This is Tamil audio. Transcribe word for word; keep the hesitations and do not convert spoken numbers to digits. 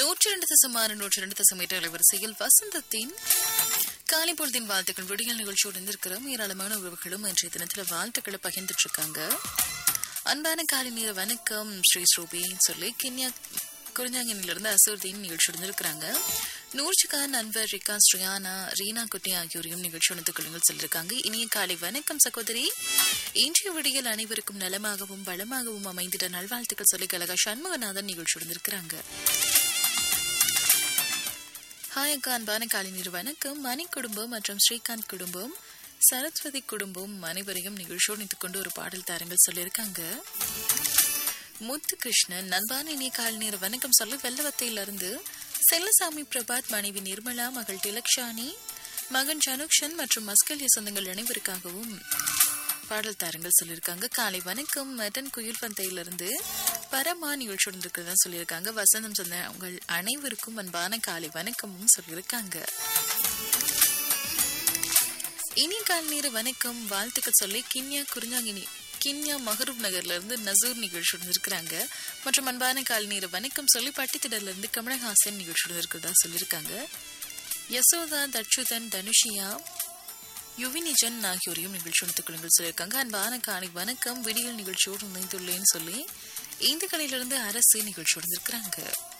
நூற்றி இரண்டு தசம் ஆறு நூற்றி இரண்டு தசம் எட்டு அலைவரிசையில் வசந்தத்தின் காலை பொழுதின் வாழ்த்துக்கள் விடியல் நிகழ்ச்சியோடு இருந்திருக்கிறோம். ஏராளமான உறவுகளும் இன்றைய தினத்துல வாழ்த்துக்களை பகிர்ந்துட்டு இருக்காங்க. அன்பான காலை நேர வணக்கம் ஸ்ரீ ஸ்ரூபின்னு சொல்லி கிண்ணியா குறிஞ்சாங்கினிலிருந்து அசூர்தீன் நிகழ்ச்சி இருந்திருக்கிறாங்க. நூர்ஜிகான், அன்வர், ரிகா, ஸ்ரீயானா, ரீனா குட்டி ஆகியோரையும் நிகழ்ச்சி உணர்ந்துக்கொள்ளுங்கள் சொல்லியிருக்காங்க. இனிய காலை வணக்கம் சகோதரி. இன்றைய விடியல் அனைவருக்கும் நலமாகவும் வளமாகவும் அமைந்திட நல்வாழ்த்துக்கள் சொல்லி கலகா சண்முகநாதன் நிகழ்ச்சி இருந்திருக்கிறாங்க. ஹாய் அக்கா, அன்பான காலை நேர வணக்கம். மணி குடும்பம் மற்றும் ஸ்ரீகாந்த் குடும்பம், சரஸ்வதி குடும்பம் அனைவரையும் நிகழ்ச்சியோடு நினைத்துக் கொண்டு ஒரு பாடல் தாரங்கள் சொல்லியிருக்காங்க. முத்து கிருஷ்ணன், அன்பான இனிய காலை நேர வணக்கம் சொல்லி வெள்ளவத்தையிலிருந்து செல்லசாமி பிரபாத், மனைவி நிர்மலா, மகள் திலக்ஷானி, மகன் ஜனுக்ஷன் மற்றும் மஸ்கலிய சொந்தங்கள் அனைவருக்காகவும் பாடல் தாரங்கள் சொல்லியிருக்காங்க. காலை வணக்கம். மட்டன் குயில் பந்தையிலிருந்து பரமா நிகழ்ச்சியோடு இருக்கிறதா சொல்லியிருக்காங்க. வசந்தம் சொன்ன உங்கள் அனைவருக்கும் அன்பான காலை வணக்கமும் சொல்லியிருக்காங்க. இனிய காலை நேர வணக்கம் வாழ்த்துக்கள் சொல்லி கிண்ணியா குறிஞ்சாங்கினி கிண்ணியா மஹரூப் நகர்ல இருந்து நசூர் நிகழ்ச்சியோடு இருக்கிறாங்க. மற்றும் அன்பான காலை நேர வணக்கம் சொல்லி பட்டித்திடல இருந்து கமலஹாசன் நிகழ்ச்சியோடு இருக்கிறதா சொல்லியிருக்காங்க. யசோதா, தட்சுதன், தனுஷியா, யுவினிஜன் ஆகியோரையும் நிகழ்ச்சி உணர்த்துக்கொள்ளுங்கள் சொல்லியிருக்காங்க. அன்பான காலை வணக்கம் விடியல் நிகழ்ச்சியோடு இணைந்துள்ளேன்னு சொல்லி இந்த கடையிலிருந்து அரசு நிகழ்ச்சியோடு இருக்கிறாங்க.